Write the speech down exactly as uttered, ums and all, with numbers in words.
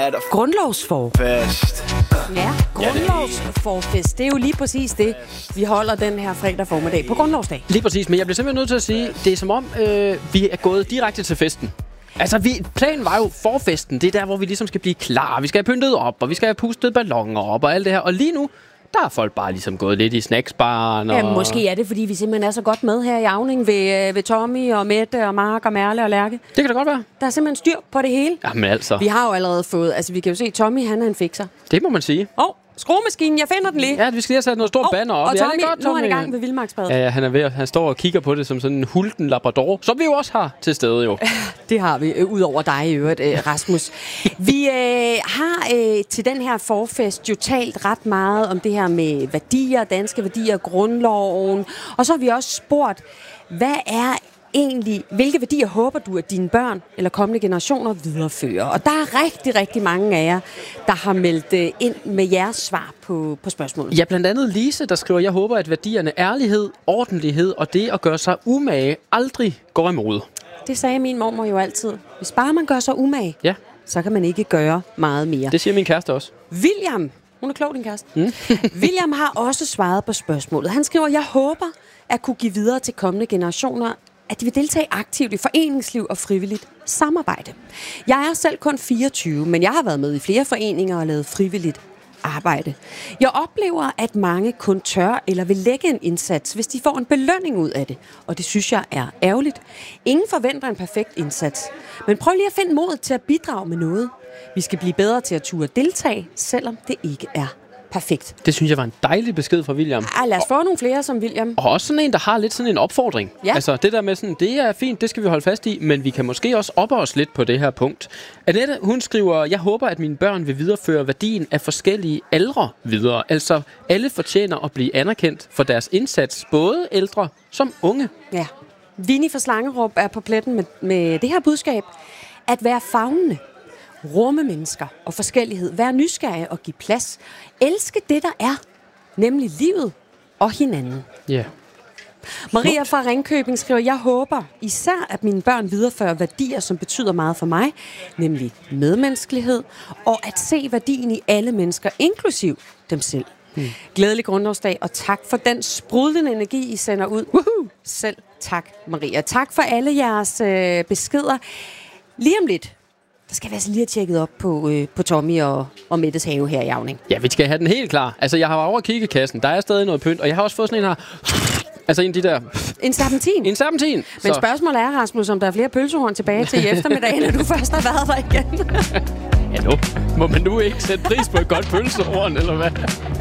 fredag Grundlovsforfest. Ja, grundlovsforfest. Det er jo lige præcis det, vi holder den her fredag formiddag på Grundlovsdag. Lige præcis, men jeg bliver simpelthen nødt til at sige, det er som om, øh, vi er gået direkte til festen. Altså, vi, planen var jo forfesten. Det er der, hvor vi ligesom skal blive klar. Vi skal have pyntet op, og vi skal have pustet balloner op og alt det her. Og lige nu, der er folk bare ligesom gået lidt i snacksbaren. Og... Ja, måske er det, fordi vi simpelthen er så godt med her i Avning ved, ved Tommy og Mette og Mark og Merle og Lærke. Det kan da godt være. Der er simpelthen styr på det hele. Jamen altså. Vi har jo allerede fået, altså vi kan jo se, Tommy han er en fikser. Det må man sige. Åh, oh, skruemaskinen, jeg finder den lige. Ja, vi skal lige have sat noget stort oh, banner op. Og Tommy, ja, det er godt, nu er han Tommy. i gang ved Vildmarksbadet. Ja, ja, han er ved, han står og kigger på det som sådan en hulten labrador, som vi jo også har til stede jo. Det har vi, øh, ud over dig i øvrigt, øh, Rasmus. Vi øh, har øh, til den her forfest jo talt ret meget om det her med værdier, danske værdier, grundloven. Og så har vi også spurgt, hvad er egentlig, hvilke værdier håber du, at dine børn eller kommende generationer viderefører? Og der er rigtig, rigtig mange af jer, der har meldt øh, ind med jeres svar på, på spørgsmålet. Ja, blandt andet Lise, der skriver, jeg håber, at værdierne ærlighed, ordentlighed og det at gøre sig umage aldrig går imod. Det sagde min mormor jo altid. Hvis bare man gør sig umage, ja. så kan man ikke gøre meget mere. Det siger min kæreste også. William, hun er klog, din kæreste. Mm. William har også svaret på spørgsmålet. Han skriver, jeg håber at kunne give videre til kommende generationer, at de vil deltage aktivt i foreningsliv og frivilligt samarbejde. Jeg er selv kun fireogtyve, men jeg har været med i flere foreninger og lavet frivilligt arbejde. Jeg oplever, at mange kun tør eller vil lægge en indsats, hvis de får en belønning ud af det. Og det synes jeg er ærgerligt. Ingen forventer en perfekt indsats. Men prøv lige at finde modet til at bidrage med noget. Vi skal blive bedre til at turde deltage, selvom det ikke er perfekt. Det synes jeg var en dejlig besked fra William. Ej, lad os få nogle flere som William. Og også sådan en, der har lidt sådan en opfordring. Ja. Altså det der med sådan, det er fint, det skal vi holde fast i, men vi kan måske også oppe os lidt på det her punkt. Annette, hun skriver, jeg håber, at mine børn vil videreføre værdien af forskellige aldre videre. Altså alle fortjener at blive anerkendt for deres indsats, både ældre som unge. Ja. Vinnie fra Slangerup er på pletten med, med det her budskab. At være favnende, rumme mennesker og forskellighed, være nysgerrig og give plads. Elske det, der er, nemlig livet og hinanden. Ja. Yeah. Maria fra Ringkøbing skriver, jeg håber især, at mine børn viderefører værdier, som betyder meget for mig, nemlig medmenneskelighed, og at se værdien i alle mennesker, inklusiv dem selv. Hmm. Glædelig grundlovsdag, og tak for den sprudlende energi, I sender ud. Woohoo! Selv tak, Maria. Tak for alle jeres øh, beskeder. Lige om lidt, der skal vi altså lige have tjekket op på, øh, på Tommy og, og Mettes have her i Avning. Ja, vi skal have den helt klar. Altså, jeg har været over at kigge i kassen. Der er stadig noget pynt, og jeg har også fået sådan en her... Altså en af de der... En serpentin? En serpentin. Men så. Spørgsmålet er, Rasmus, om der er flere pølsehorn tilbage til i eftermiddag, når du først har været der igen. Ja, nu må man nu ikke sætte pris på et godt pølsehorn, eller hvad?